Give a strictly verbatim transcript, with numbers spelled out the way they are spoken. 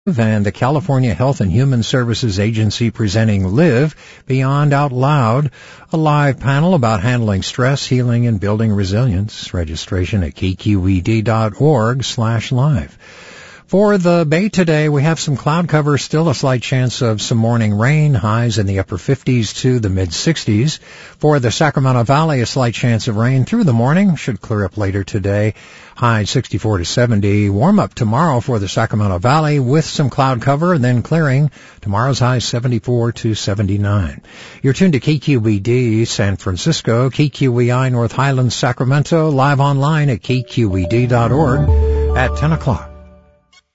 and the California Health and Human Services Agency presenting Live Beyond Out Loud, a live panel about handling stress, healing, and building resilience. Registration at k q e d dot org slash live. For the Bay today, we have some cloud cover, still a slight chance of some morning rain, highs in the upper fifties to the mid-sixties. For the Sacramento Valley, a slight chance of rain through the morning, should clear up later today, high sixty-four to seventy. Warm up tomorrow for the Sacramento Valley with some cloud cover and then clearing. Tomorrow's high seventy-four to seventy-nine. You're tuned to K Q E D San Francisco, K Q E I North Highlands, Sacramento, live online at k q e d dot org at ten o'clock.